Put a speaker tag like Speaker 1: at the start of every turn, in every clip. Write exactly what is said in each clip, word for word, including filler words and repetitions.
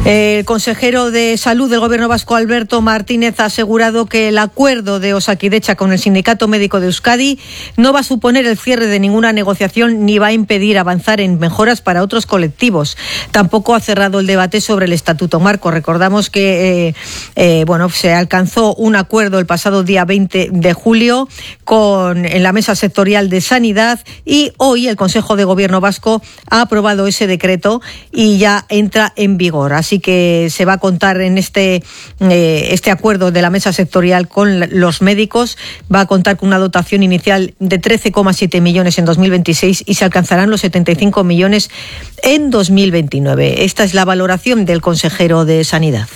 Speaker 1: El consejero de Salud del Gobierno vasco, Alberto Martínez, ha asegurado que el acuerdo de Osakidecha con el Sindicato Médico de Euskadi no va a suponer el cierre de ninguna negociación ni va a impedir avanzar en mejoras para otros colectivos. Tampoco ha cerrado el debate sobre el Estatuto Marco. Recordamos que eh, eh, bueno, se alcanzó un acuerdo el pasado día veinte de julio con, en la Mesa Sectorial de Sanidad, y hoy el Consejo de Gobierno vasco ha aprobado ese decreto y ya entra en vigor. Así que se va a contar en este, eh, este acuerdo de la Mesa Sectorial con los médicos. Va a contar con una dotación inicial de trece coma siete millones en dos mil veintiséis y se alcanzarán los setenta y cinco millones en dos mil veintinueve. Esta es la valoración del consejero de Sanidad.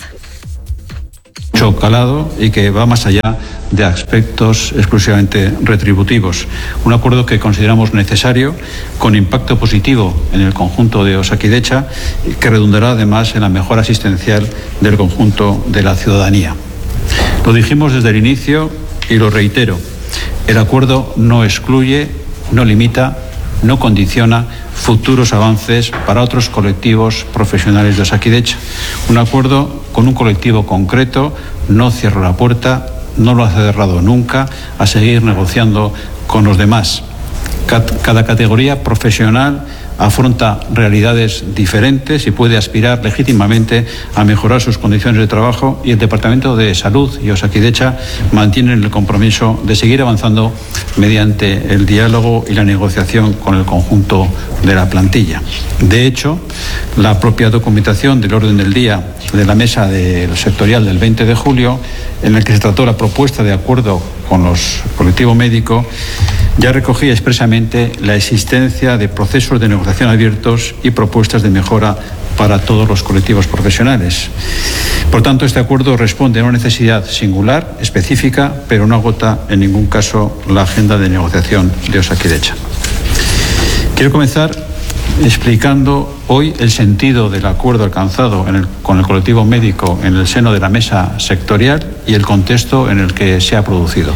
Speaker 2: Mucho calado y que va más allá de aspectos exclusivamente retributivos. Un acuerdo que consideramos necesario, con impacto positivo en el conjunto de Osakidecha, que redundará además en la mejora asistencial del conjunto de la ciudadanía. Lo dijimos desde el inicio y lo reitero: el acuerdo no excluye, no limita, no condiciona futuros avances para otros colectivos profesionales de Osakidecha. Un acuerdo con un colectivo concreto no cierra la puerta, no lo ha cerrado nunca, a seguir negociando con los demás. Cada categoría profesional afronta realidades diferentes y puede aspirar legítimamente a mejorar sus condiciones de trabajo, y el Departamento de Salud y Osakidecha mantienen el compromiso de seguir avanzando mediante el diálogo y la negociación con el conjunto de la plantilla. De hecho, la propia documentación del orden del día de la mesa del sectorial del veinte de julio, en la que se trató la propuesta de acuerdo con los colectivos médicos, ya recogía expresamente la existencia de procesos de negociación abiertos y propuestas de mejora para todos los colectivos profesionales. Por tanto, este acuerdo responde a una necesidad singular, específica, pero no agota en ningún caso la agenda de negociación de Osakidecha. Quiero comenzar explicando hoy el sentido del acuerdo alcanzado en el, con el colectivo médico en el seno de la mesa sectorial y el contexto en el que se ha producido.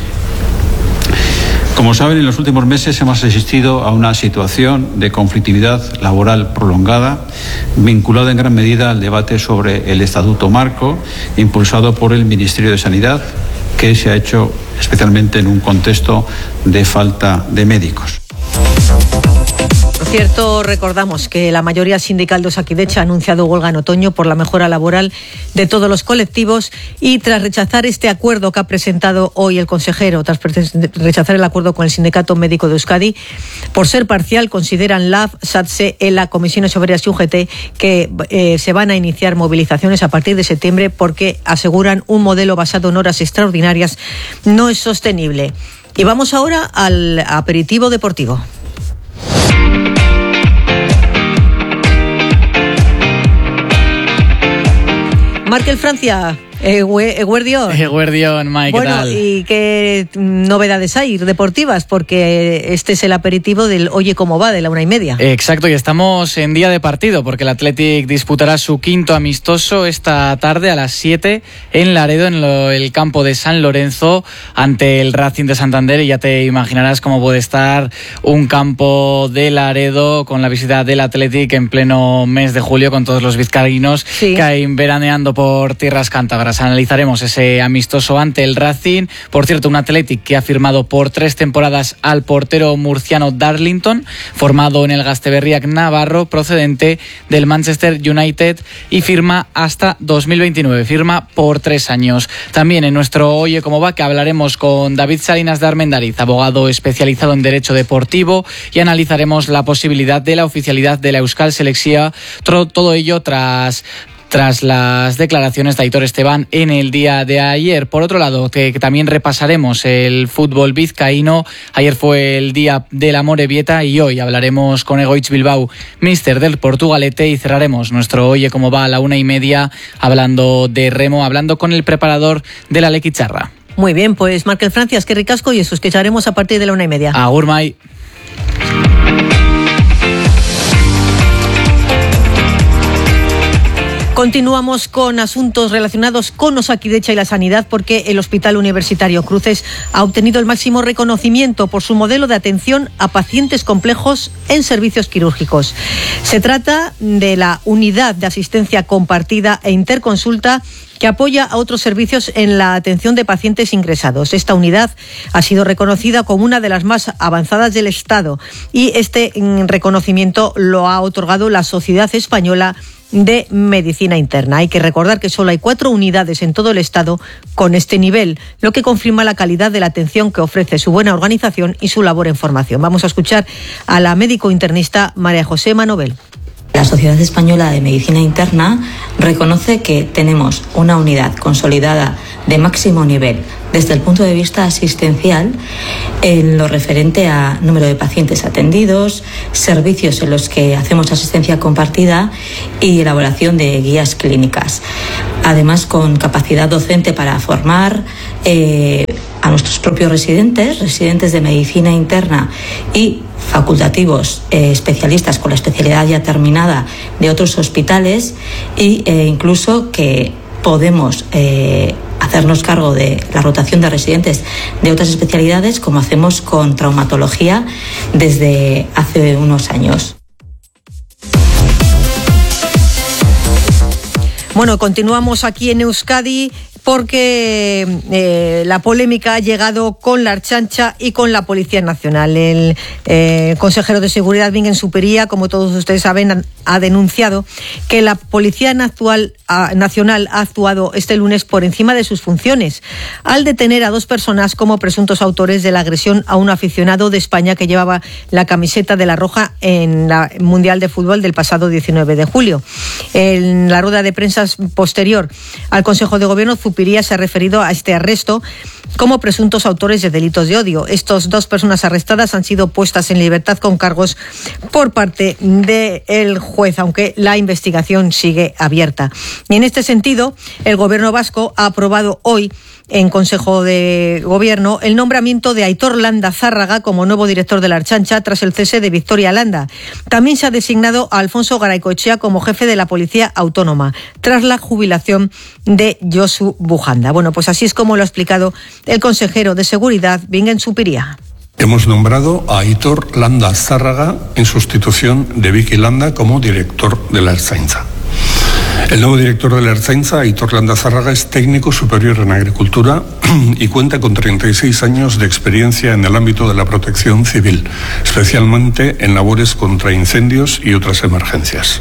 Speaker 2: Como saben, en los últimos meses hemos asistido a una situación de conflictividad laboral prolongada, vinculada en gran medida al debate sobre el Estatuto Marco, impulsado por el Ministerio de Sanidad, que se ha hecho especialmente en un contexto de falta de médicos.
Speaker 1: Por cierto, recordamos que la mayoría sindical de Osakidecha ha anunciado huelga en otoño por la mejora laboral de todos los colectivos, y tras rechazar este acuerdo que ha presentado hoy el consejero, tras rechazar el acuerdo con el Sindicato Médico de Euskadi, por ser parcial, consideran L A B, SATSE, ELA, Comisiones Obreras y U G T que eh, se van a iniciar movilizaciones a partir de septiembre, porque aseguran un modelo basado en horas extraordinarias no es sostenible. Y vamos ahora al aperitivo deportivo. Markel Francia, Eguerdión.
Speaker 3: Eguerdión, Mike,
Speaker 1: bueno,
Speaker 3: ¿qué tal?
Speaker 1: ¿Y qué novedades hay deportivas? Porque este es el aperitivo del Oye Cómo Va, de la una y media.
Speaker 3: Exacto, y estamos en día de partido, porque el Athletic disputará su quinto amistoso esta tarde a las siete en Laredo, en lo, el campo de San Lorenzo, ante el Racing de Santander, y ya te imaginarás cómo puede estar un campo de Laredo con la visita del Athletic en pleno mes de julio, con todos los vizcaínos sí. que hay veraneando por tierras cántabras. Analizaremos ese amistoso ante el Racing. Por cierto, un Athletic que ha firmado por tres temporadas al portero murciano Darlington, formado en el Gasteberriac navarro, procedente del Manchester United, y firma hasta dos mil veintinueve, firma por tres años. También en nuestro Oye Cómo Va, que hablaremos con David Salinas de Armendariz, abogado especializado en Derecho Deportivo, y analizaremos la posibilidad de la oficialidad de la Euskal Selekzioa, todo ello tras tras las declaraciones de Aitor Esteban en el día de ayer. Por otro lado, que, que también repasaremos el fútbol vizcaíno. Ayer fue el día del Amorebieta y hoy hablaremos con Egoitz Bilbao, míster del Portugalete, y cerraremos nuestro Oye Cómo Va a la una y media hablando de remo, hablando con el preparador de la Lequicharra.
Speaker 1: Muy bien, pues Markel Francia, es que ricasco, y eso escucharemos a partir de la una y media.
Speaker 3: Agur, Mai.
Speaker 1: Continuamos con asuntos relacionados con Osakidetza y la sanidad, porque el Hospital Universitario Cruces ha obtenido el máximo reconocimiento por su modelo de atención a pacientes complejos en servicios quirúrgicos. Se trata de la unidad de asistencia compartida e interconsulta que apoya a otros servicios en la atención de pacientes ingresados. Esta unidad ha sido reconocida como una de las más avanzadas del Estado y este reconocimiento lo ha otorgado la Sociedad Española de Medicina Interna. Hay que recordar que solo hay cuatro unidades en todo el Estado con este nivel, lo que confirma la calidad de la atención que ofrece, su buena organización y su labor en formación. Vamos a escuchar a la médico internista María José Manovel.
Speaker 4: La Sociedad Española de Medicina Interna reconoce que tenemos una unidad consolidada de máximo nivel desde el punto de vista asistencial en lo referente a número de pacientes atendidos, servicios en los que hacemos asistencia compartida y elaboración de guías clínicas. Además, con capacidad docente para formar eh, a nuestros propios residentes, residentes de medicina interna y facultativos eh, especialistas con la especialidad ya terminada de otros hospitales y eh, incluso que podemos eh, hacernos cargo de la rotación de residentes de otras especialidades, como hacemos con traumatología desde hace unos años.
Speaker 1: Bueno, continuamos aquí en Euskadi porque eh, la polémica ha llegado con la Ertzaintza y con la Policía Nacional. El eh, consejero de Seguridad, Bingen Zupiria, como todos ustedes saben, ha, ha denunciado que la Policía Nacional, a, Nacional ha actuado este lunes por encima de sus funciones al detener a dos personas como presuntos autores de la agresión a un aficionado de España que llevaba la camiseta de la Roja en la Mundial de Fútbol del pasado diecinueve de julio. En la rueda de prensa posterior al Consejo de Gobierno, Zupiria se ha referido a este arresto como presuntos autores de delitos de odio. Estas dos personas arrestadas han sido puestas en libertad con cargos por parte del juez, aunque la investigación sigue abierta. Y en este sentido, el Gobierno vasco ha aprobado hoy en Consejo de Gobierno el nombramiento de Aitor Landa Zárraga como nuevo director de la Ertzaintza tras el cese de Victoria Landa. También se ha designado a Alfonso Garaycoechea como jefe de la Policía Autónoma tras la jubilación de Josu Bujanda. Bueno, pues así es como lo ha explicado el consejero de Seguridad, Bingen Zupiria.
Speaker 5: Hemos nombrado a Aitor Landa Zárraga en sustitución de Vicky Landa como director de la Ertzaintza. El nuevo director de la Ertzaintza, Aitor Landa Zárraga, es técnico superior en agricultura y cuenta con treinta y seis años de experiencia en el ámbito de la protección civil, especialmente en labores contra incendios y otras emergencias.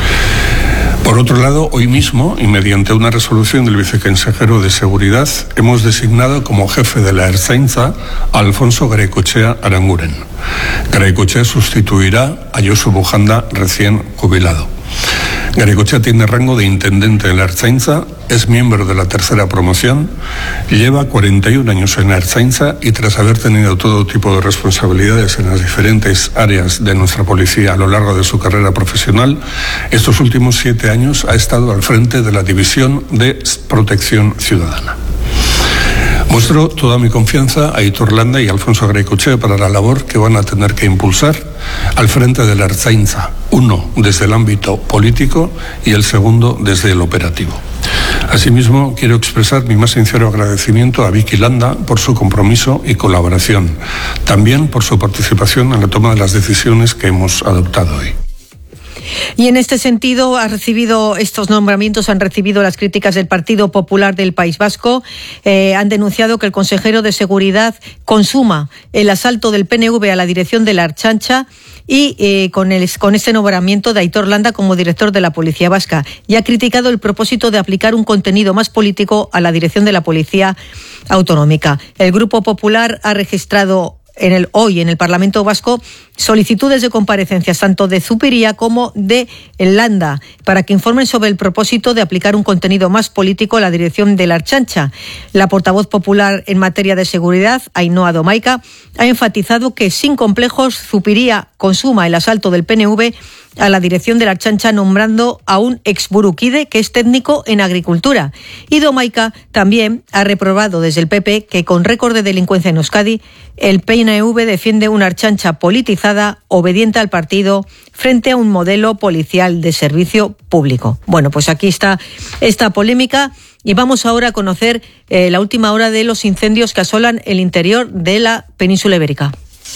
Speaker 5: Por otro lado, hoy mismo, y mediante una resolución del viceconsejero de Seguridad, hemos designado como jefe de la Ertzaintza a Alfonso Garaycoechea Aranguren. Garaycoechea sustituirá a Josu Bujanda, recién jubilado. Garaycoechea tiene rango de intendente en la Ertzaintza, es miembro de la tercera promoción, lleva cuarenta y un años en la Ertzaintza y tras haber tenido todo tipo de responsabilidades en las diferentes áreas de nuestra policía a lo largo de su carrera profesional, estos últimos siete años ha estado al frente de la División de Protección Ciudadana. Muestro toda mi confianza a Aitor Landa y Alfonso Garaycoechea para la labor que van a tener que impulsar al frente de la Ertzaintza, uno desde el ámbito político y el segundo desde el operativo. Asimismo, quiero expresar mi más sincero agradecimiento a Vicky Landa por su compromiso y colaboración, también por su participación en la toma de las decisiones que hemos adoptado hoy.
Speaker 1: Y en este sentido, ha recibido estos nombramientos, han recibido las críticas del Partido Popular del País Vasco. Eh, han denunciado que el consejero de Seguridad consuma el asalto del P N V a la dirección de la Ertzaintza y eh, con, el, con este nombramiento de Aitor Landa como director de la Policía Vasca. Y ha criticado el propósito de aplicar un contenido más político a la dirección de la Policía Autonómica. El Grupo Popular ha registrado en el hoy en el Parlamento Vasco solicitudes de comparecencias tanto de Zupiria como de Landa para que informen sobre el propósito de aplicar un contenido más político a la dirección de la Ertzaintza. La portavoz popular en materia de seguridad, Ainhoa Domaica, ha enfatizado que sin complejos Zupiria consuma el asalto del P N V a la dirección de la Ertzaintza, nombrando a un exburuquide que es técnico en agricultura. Y Domaica también ha reprobado desde el P P que, con récord de delincuencia en Euskadi, el P N V defiende una Ertzaintza politizada, obediente al partido, frente a un modelo policial de servicio público. Bueno, pues aquí está esta polémica y vamos ahora a conocer eh, la última hora de los incendios que asolan el interior de la península ibérica.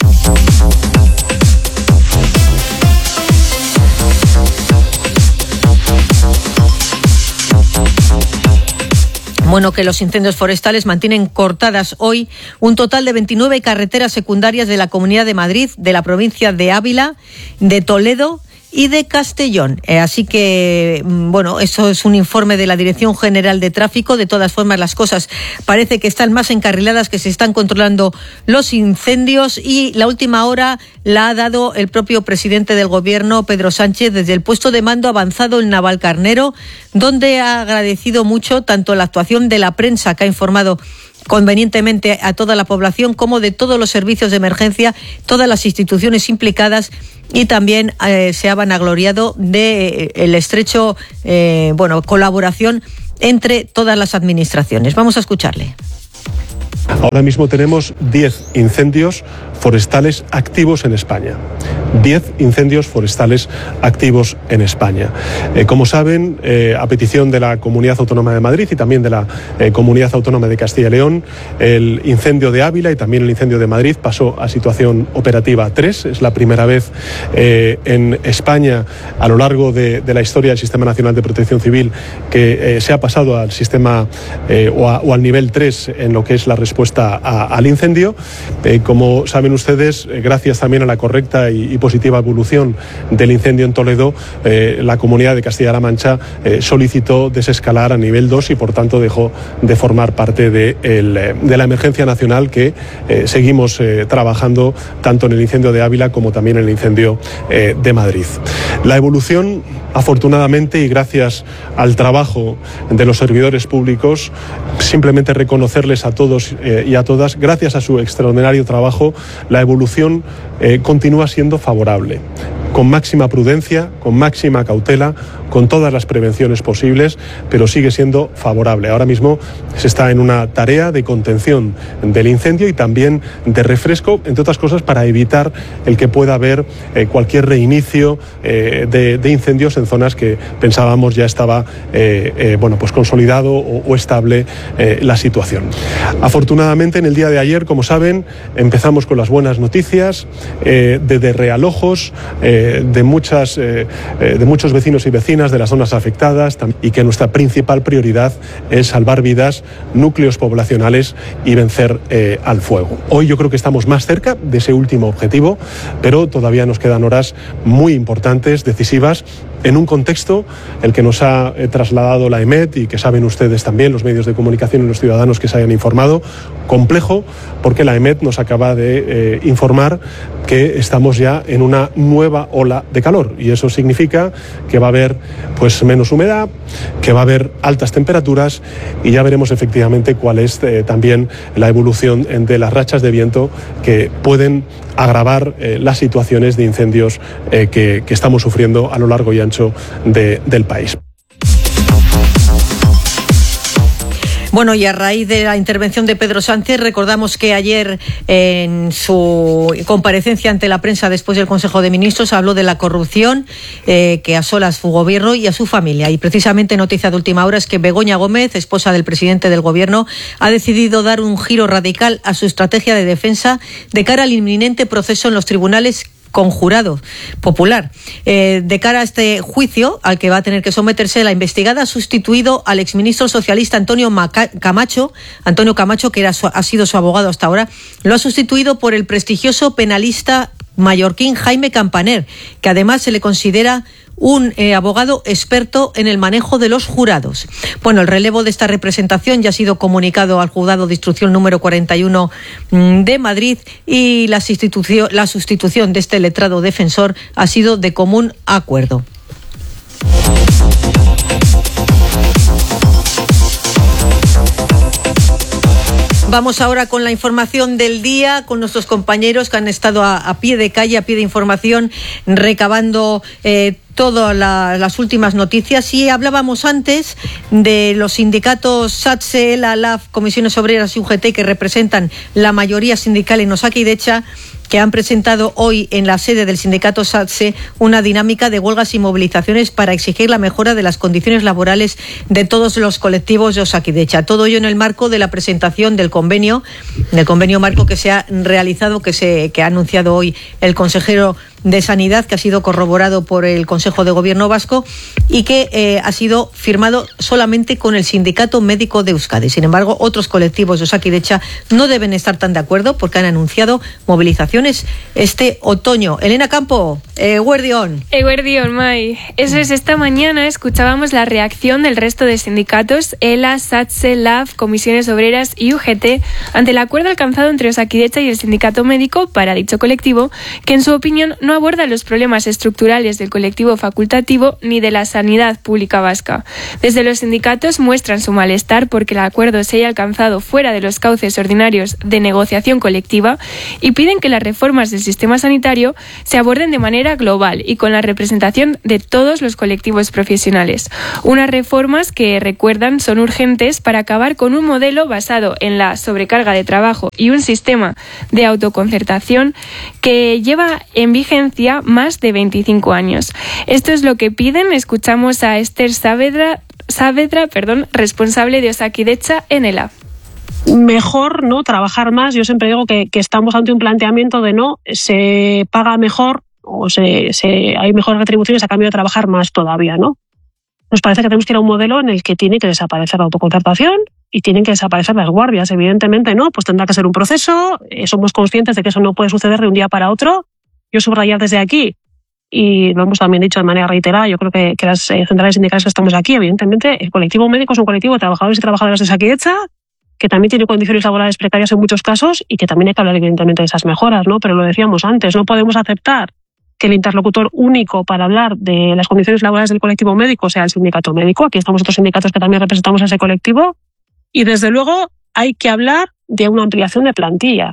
Speaker 1: Bueno, que los incendios forestales mantienen cortadas hoy un total de veintinueve carreteras secundarias de la Comunidad de Madrid, de la provincia de Ávila, de Toledo y de Castellón. Eh, así que, bueno, eso es un informe de la Dirección General de Tráfico. De todas formas, las cosas parece que están más encarriladas, que se están controlando los incendios, y la última hora la ha dado el propio presidente del Gobierno, Pedro Sánchez, desde el puesto de mando avanzado en Navalcarnero, donde ha agradecido mucho tanto la actuación de la prensa, que ha informado convenientemente a toda la población, como de todos los servicios de emergencia, todas las instituciones implicadas, y también eh, se ha vanagloriado de eh, el estrecho eh, bueno, colaboración entre todas las administraciones. Vamos a escucharle.
Speaker 6: Ahora mismo tenemos diez incendios forestales activos en España. diez incendios forestales activos en España. Eh, como saben, eh, a petición de la Comunidad Autónoma de Madrid y también de la eh, Comunidad Autónoma de Castilla y León, el incendio de Ávila y también el incendio de Madrid pasó a situación operativa tres. Es la primera vez eh, en España, a lo largo de, de la historia del Sistema Nacional de Protección Civil, que eh, se ha pasado al sistema eh, o, a, o al nivel tres en lo que es la respuesta a, al incendio. Eh, como saben ustedes, eh, gracias también a la correcta y, y positiva evolución del incendio en Toledo, eh, la Comunidad de Castilla-La Mancha eh, solicitó desescalar a nivel dos y por tanto dejó de formar parte de, el, de la emergencia nacional que eh, seguimos eh, trabajando tanto en el incendio de Ávila como también en el incendio eh, de Madrid. La evolución, afortunadamente, y gracias al trabajo de los servidores públicos, simplemente reconocerles a todos eh, y a todas, gracias a su extraordinario trabajo, la evolución eh, continúa siendo favorable, con máxima prudencia, con máxima cautela, con todas las prevenciones posibles, pero sigue siendo favorable. Ahora mismo se está en una tarea de contención del incendio y también de refresco, entre otras cosas, para evitar el que pueda haber eh, cualquier reinicio eh, de, de incendios en zonas que pensábamos ya estaba eh, eh, bueno, pues consolidado o, o estable eh, la situación. Afortunadamente, en el día de ayer, como saben, empezamos con las buenas noticias eh, de, de realojos eh, de, muchas, eh, de muchos vecinos y vecinas de las zonas afectadas, y que nuestra principal prioridad es salvar vidas, núcleos poblacionales y vencer eh, al fuego. Hoy yo creo que estamos más cerca de ese último objetivo, pero todavía nos quedan horas muy importantes, decisivas, en un contexto el que nos ha eh, trasladado la EMET y que saben ustedes también, los medios de comunicación y los ciudadanos que se hayan informado, complejo, porque la EMET nos acaba de eh, informar que estamos ya en una nueva ola de calor, y eso significa que va a haber pues menos humedad, que va a haber altas temperaturas, y ya veremos efectivamente cuál es eh, también la evolución de las rachas de viento que pueden agravar eh, las situaciones de incendios eh, que, que estamos sufriendo a lo largo y ancho de, del país.
Speaker 1: Bueno, y a raíz de la intervención de Pedro Sánchez, recordamos que ayer en su comparecencia ante la prensa después del Consejo de Ministros habló de la corrupción eh, que asola a su gobierno y a su familia. Y precisamente noticia de última hora es que Begoña Gómez, esposa del presidente del gobierno, ha decidido dar un giro radical a su estrategia de defensa de cara al inminente proceso en los tribunales con jurado popular. Eh, de cara a este juicio al que va a tener que someterse, la investigada ha sustituido al exministro socialista Antonio Maca- Camacho, Antonio Camacho, que era su, ha sido su abogado hasta ahora, lo ha sustituido por el prestigioso penalista mallorquín Jaime Campaner, que además se le considera un eh, abogado experto en el manejo de los jurados. Bueno, el relevo de esta representación ya ha sido comunicado al juzgado de instrucción número cuarenta y uno de Madrid, y la sustitución, la sustitución de este letrado defensor ha sido de común acuerdo. Vamos ahora con la información del día, con nuestros compañeros que han estado a, a pie de calle, a pie de información, recabando eh, todas la, las últimas noticias. Y hablábamos antes de los sindicatos SATSE, la L A F, Comisiones Obreras y U G T, que representan la mayoría sindical en Osakidetza, que han presentado hoy en la sede del sindicato SATSE una dinámica de huelgas y movilizaciones para exigir la mejora de las condiciones laborales de todos los colectivos de Osakidetza. Todo ello en el marco de la presentación del convenio, del convenio marco que se ha realizado, que se que ha anunciado hoy el consejero de Sanidad, que ha sido corroborado por el Consejo de Gobierno vasco y que eh, ha sido firmado solamente con el Sindicato Médico de Euskadi. Sin embargo, otros colectivos de Osakidetza no deben estar tan de acuerdo porque han anunciado movilizaciones este otoño. Elena Campo, Eguerdión.
Speaker 7: Eguerdión, Mai. Eso es, esta mañana escuchábamos la reacción del resto de sindicatos, E L A, SATSE, L A F, Comisiones Obreras y U G T, ante el acuerdo alcanzado entre Osakidetza y el Sindicato Médico para dicho colectivo, que en su opinión no aborda los problemas estructurales del colectivo facultativo ni de la sanidad pública vasca. Desde los sindicatos muestran su malestar porque el acuerdo se haya alcanzado fuera de los cauces ordinarios de negociación colectiva y piden que las reformas del sistema sanitario se aborden de manera global y con la representación de todos los colectivos profesionales. Unas reformas que, recuerdan, son urgentes para acabar con un modelo basado en la sobrecarga de trabajo y un sistema de autoconcertación que lleva en vigencia más de veinticinco años. Esto es lo que piden. Escuchamos a Esther Saavedra, Saavedra perdón, responsable de Osakidetza en E L A.
Speaker 8: Mejor, ¿no?, trabajar más. Yo siempre digo que, que estamos ante un planteamiento de no, se paga mejor o se, se hay mejores retribuciones a cambio de trabajar más todavía, ¿no? Nos parece que tenemos que ir a un modelo en el que tiene que desaparecer la autoconcertación y tienen que desaparecer las guardias. Evidentemente, ¿no? Pues tendrá que ser un proceso. Eh, somos conscientes de que eso no puede suceder de un día para otro. Yo subrayar desde aquí, y lo hemos también dicho de manera reiterada, yo creo que, que las eh, centrales sindicales que estamos aquí, evidentemente, el colectivo médico es un colectivo de trabajadores y trabajadoras de Osakidetza, que también tiene condiciones laborales precarias en muchos casos y que también hay que hablar evidentemente de esas mejoras, ¿no? Pero lo decíamos antes, no podemos aceptar que el interlocutor único para hablar de las condiciones laborales del colectivo médico sea el sindicato médico. Aquí estamos otros sindicatos que también representamos a ese colectivo y desde luego hay que hablar de una ampliación de plantilla.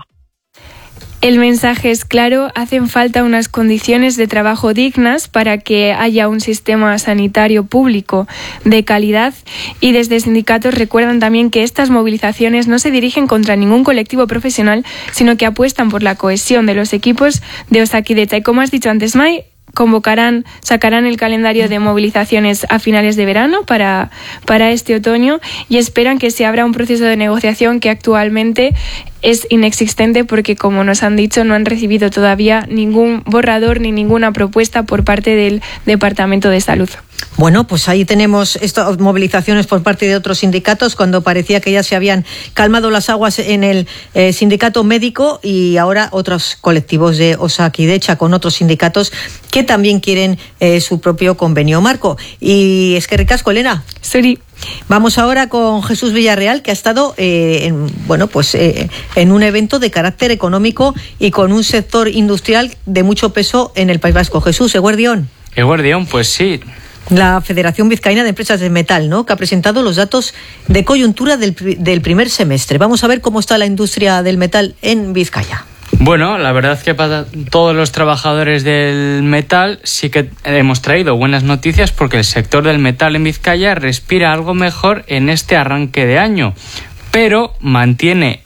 Speaker 7: El mensaje es claro, hacen falta unas condiciones de trabajo dignas para que haya un sistema sanitario público de calidad y desde sindicatos recuerdan también que estas movilizaciones no se dirigen contra ningún colectivo profesional, sino que apuestan por la cohesión de los equipos de Osakidetza. Y como has dicho antes, Mai, convocarán, sacarán el calendario de movilizaciones a finales de verano para, para este otoño y esperan que se abra un proceso de negociación que actualmente es inexistente porque, como nos han dicho, no han recibido todavía ningún borrador ni ninguna propuesta por parte del Departamento de Salud.
Speaker 1: Bueno, pues ahí tenemos estas movilizaciones por parte de otros sindicatos cuando parecía que ya se habían calmado las aguas en el eh, sindicato médico y ahora otros colectivos de Osakidetza con otros sindicatos que también quieren eh, su propio convenio marco. Y es que ricasco, Elena.
Speaker 7: Sí.
Speaker 1: Vamos ahora con Jesús Villarreal, que ha estado eh, en, bueno, pues, eh, en un evento de carácter económico y con un sector industrial de mucho peso en el País Vasco. Jesús, Eguerdión.
Speaker 9: Eguerdión, pues sí.
Speaker 1: La Federación Vizcaína de Empresas de Metal, ¿no?, que ha presentado los datos de coyuntura del, del primer semestre. Vamos a ver cómo está la industria del metal en Vizcaya.
Speaker 9: Bueno, la verdad es que para todos los trabajadores del metal sí que hemos traído buenas noticias porque el sector del metal en Vizcaya respira algo mejor en este arranque de año, pero mantiene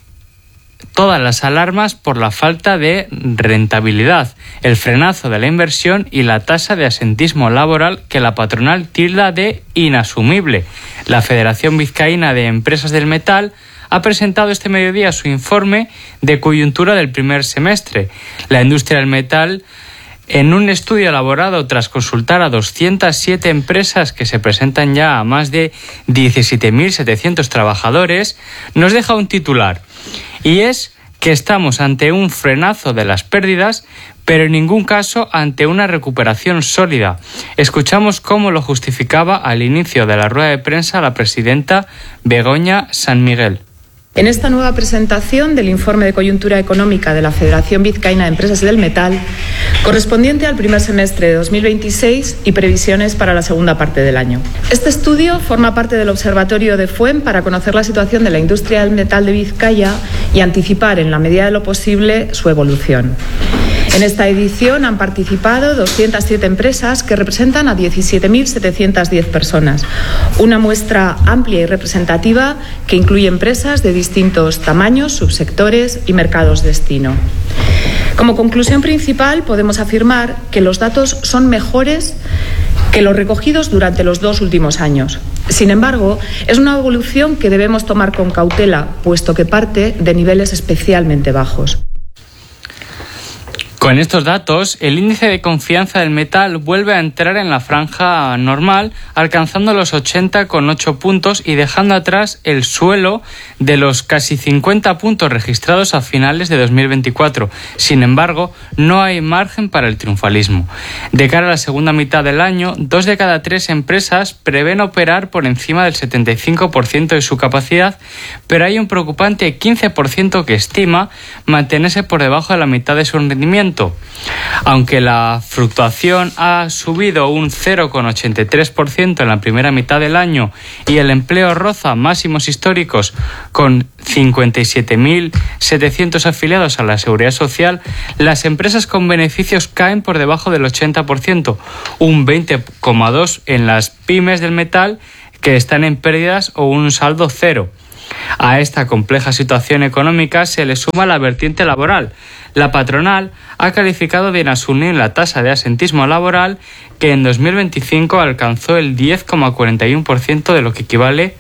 Speaker 9: todas las alarmas por la falta de rentabilidad, el frenazo de la inversión y la tasa de asentismo laboral que la patronal tilda de inasumible. La Federación Vizcaína de Empresas del Metal ha presentado este mediodía su informe de coyuntura del primer semestre. La industria del metal, en un estudio elaborado tras consultar a doscientas siete empresas que se presentan ya a más de diecisiete mil setecientos trabajadores, nos deja un titular, y es que estamos ante un frenazo de las pérdidas, pero en ningún caso ante una recuperación sólida. Escuchamos cómo lo justificaba al inicio de la rueda de prensa la presidenta Begoña San Miguel.
Speaker 10: En esta nueva presentación del informe de coyuntura económica de la Federación Vizcaína de Empresas del Metal, correspondiente al primer semestre de dos mil veintiséis y previsiones para la segunda parte del año. Este estudio forma parte del Observatorio de FUEM para conocer la situación de la industria del metal de Vizcaya y anticipar, en la medida de lo posible, su evolución. En esta edición han participado doscientas siete empresas que representan a diecisiete mil setecientas diez personas, una muestra amplia y representativa que incluye empresas de distintos tamaños, subsectores y mercados destino. Como conclusión principal, podemos afirmar que los datos son mejores que los recogidos durante los dos últimos años. Sin embargo, es una evolución que debemos tomar con cautela, puesto que parte de niveles especialmente bajos.
Speaker 9: Con estos datos, el índice de confianza del metal vuelve a entrar en la franja normal, alcanzando los ochenta coma ocho puntos y dejando atrás el suelo de los casi cincuenta puntos registrados a finales de dos mil veinticuatro. Sin embargo, no hay margen para el triunfalismo. De cara a la segunda mitad del año, dos de cada tres empresas prevén operar por encima del setenta y cinco por ciento de su capacidad, pero hay un preocupante quince por ciento que estima mantenerse por debajo de la mitad de su rendimiento. Aunque la fluctuación ha subido un cero coma ochenta y tres por ciento en la primera mitad del año y el empleo roza máximos históricos con cincuenta y siete mil setecientos afiliados a la Seguridad Social, las empresas con beneficios caen por debajo del ochenta por ciento, un veinte coma dos por ciento en las pymes del metal que están en pérdidas o un saldo cero. A esta compleja situación económica se le suma la vertiente laboral. La patronal ha calificado de inasumible la tasa de asentismo laboral, que en dos mil veinticinco alcanzó el diez coma cuarenta y uno por ciento, de lo que equivale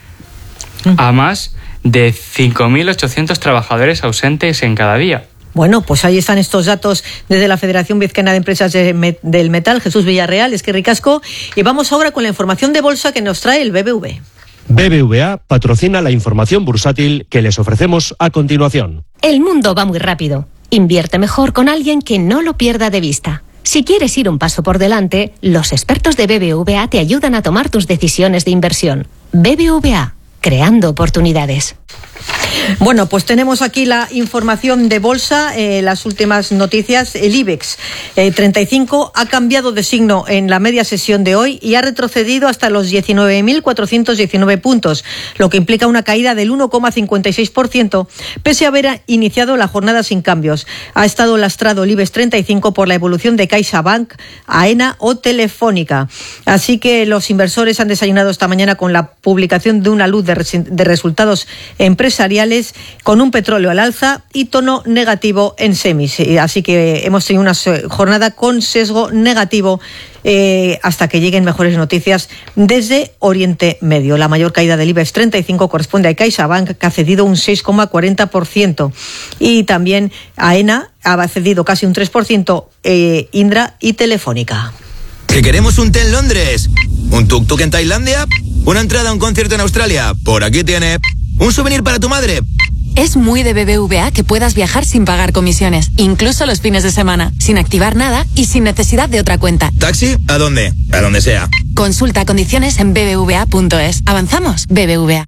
Speaker 9: a más de cinco mil ochocientos trabajadores ausentes en cada día.
Speaker 1: Bueno, pues ahí están estos datos desde la Federación Vizcaína de Empresas de Met- del Metal. Jesús Villarreal, es que ricasco. Y vamos ahora con la información de bolsa que nos trae el B B V A.
Speaker 11: B B V A patrocina la información bursátil que les ofrecemos a continuación.
Speaker 12: El mundo va muy rápido. Invierte mejor con alguien que no lo pierda de vista. Si quieres ir un paso por delante, los expertos de B B V A te ayudan a tomar tus decisiones de inversión. B B V A, creando oportunidades.
Speaker 1: Bueno, pues tenemos aquí la información de bolsa, eh, las últimas noticias. El IBEX eh, treinta y cinco ha cambiado de signo en la media sesión de hoy y ha retrocedido hasta los diecinueve mil cuatrocientos diecinueve puntos, lo que implica una caída del uno coma cincuenta y seis por ciento, pese a haber iniciado la jornada sin cambios. Ha estado lastrado el IBEX treinta y cinco por la evolución de CaixaBank, AENA o Telefónica. Así que los inversores han desayunado esta mañana con la publicación de una luz de, res- de resultados empresariales, con un petróleo al alza y tono negativo en semis. Así que hemos tenido una jornada con sesgo negativo eh, hasta que lleguen mejores noticias desde Oriente Medio. La mayor caída del IBEX treinta y cinco corresponde a CaixaBank, que ha cedido un seis coma cuarenta por ciento. Y también AENA ha cedido casi un tres por ciento, eh, Indra y Telefónica.
Speaker 13: ¿Que queremos un té en Londres? ¿Un tuk-tuk en Tailandia? ¿Una entrada a un concierto en Australia? Por aquí tiene. ¿Un souvenir para tu madre?
Speaker 14: Es muy de B B V A que puedas viajar sin pagar comisiones, incluso los fines de semana, sin activar nada y sin necesidad de otra cuenta.
Speaker 13: ¿Taxi? ¿A dónde? A donde sea.
Speaker 14: Consulta condiciones en b b v a punto es. Avanzamos, B B V A.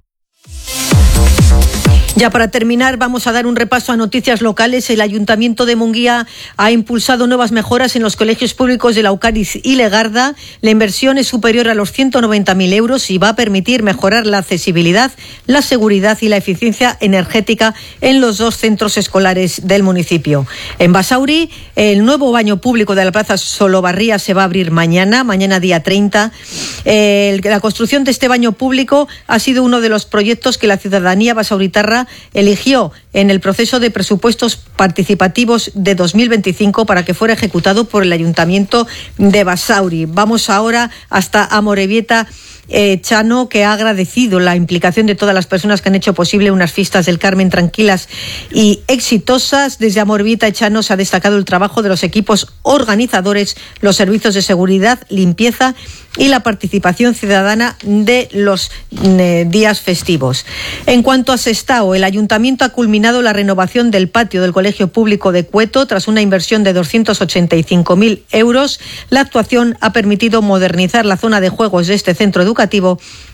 Speaker 1: Ya para terminar, vamos a dar un repaso a noticias locales. El Ayuntamiento de Munguía ha impulsado nuevas mejoras en los colegios públicos de Laucariz y Legarda. La inversión es superior a los ciento noventa mil euros y va a permitir mejorar la accesibilidad, la seguridad y la eficiencia energética en los dos centros escolares del municipio. En Basauri, el nuevo baño público de la Plaza Solobarría se va a abrir mañana, mañana día treinta. Eh, la construcción de este baño público ha sido uno de los proyectos que la ciudadanía basauritarra eligió en el proceso de presupuestos participativos de dos mil veinticinco para que fuera ejecutado por el Ayuntamiento de Basauri. Vamos ahora hasta Amorebieta. Eh, Chano, que ha agradecido la implicación de todas las personas que han hecho posible unas fiestas del Carmen tranquilas y exitosas. Desde Amorebieta Chano se ha destacado el trabajo de los equipos organizadores, los servicios de seguridad, limpieza y la participación ciudadana de los eh, días festivos. En cuanto a Sestao, el Ayuntamiento ha culminado la renovación del patio del Colegio Público de Cueto tras una inversión de doscientos ochenta y cinco mil euros. La actuación ha permitido modernizar la zona de juegos de este centro educativo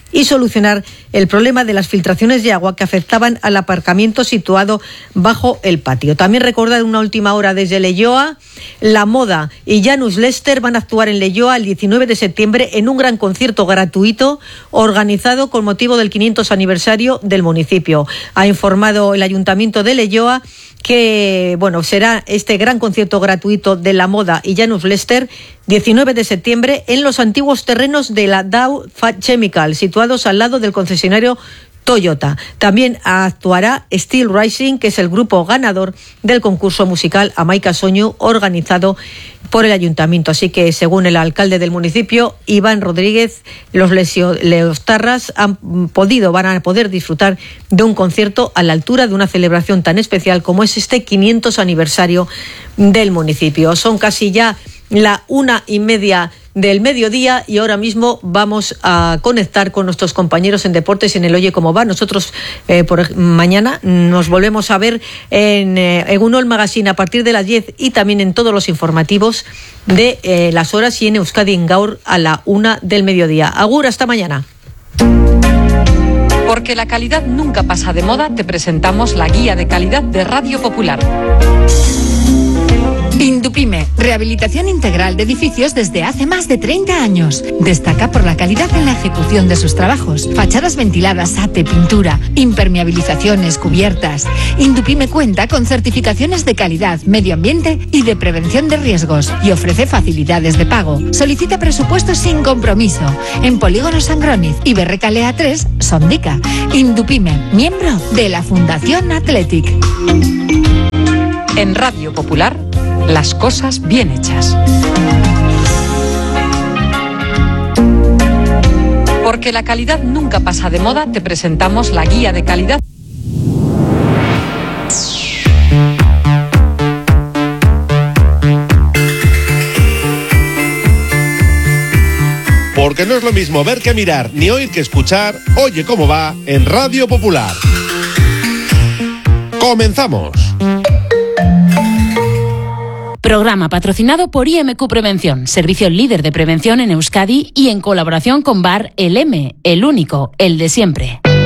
Speaker 1: y solucionar el problema de las filtraciones de agua que afectaban al aparcamiento situado bajo el patio. También recordar una última hora desde Leioa, La Moda y Janus Lester van a actuar en Leioa el diecinueve de septiembre en un gran concierto gratuito organizado con motivo del quinientos aniversario del municipio. Ha informado el Ayuntamiento de Leioa que bueno, será este gran concierto gratuito de La Moda y Janus Lester diecinueve de septiembre en los antiguos terrenos de la Dow Chemical, situados al lado del concesionario Toyota. También actuará Steel Rising, que es el grupo ganador del concurso musical Amaica Soñu, organizado por el ayuntamiento. Así que, según el alcalde del municipio, Iván Rodríguez, los leostarras han podido, van a poder disfrutar de un concierto a la altura de una celebración tan especial como es este quinientos aniversario del municipio. Son casi ya la una y media del mediodía y ahora mismo vamos a conectar con nuestros compañeros en deportes en el Oye Cómo Va. Nosotros eh, por mañana nos volvemos a ver en eh, Egunol Magazine a partir de las diez y también en todos los informativos de eh, las horas y en Euskadi en Gaur a la una del mediodía. Agur, hasta mañana.
Speaker 15: Porque la calidad nunca pasa de moda, te presentamos la guía de calidad de Radio Popular. Indupime, rehabilitación integral de edificios desde hace más de treinta años. Destaca por la calidad en la ejecución de sus trabajos. Fachadas ventiladas, ate, pintura, impermeabilizaciones, cubiertas. Indupime cuenta con certificaciones de calidad, medio ambiente y de prevención de riesgos y ofrece facilidades de pago. Solicita presupuestos sin compromiso en Polígono Sangroniz y Berrecalea tres, Sondica. Indupime, miembro de la Fundación Athletic. En Radio Popular, las cosas bien hechas. Porque la calidad nunca pasa de moda, te presentamos la guía de calidad.
Speaker 16: Porque no es lo mismo ver que mirar, ni oír que escuchar. Oye Cómo Va en Radio Popular. ¡Comenzamos!
Speaker 17: Programa patrocinado por I M Q Prevención, servicio líder de prevención en Euskadi y en colaboración con Bar El M, el único, el de siempre.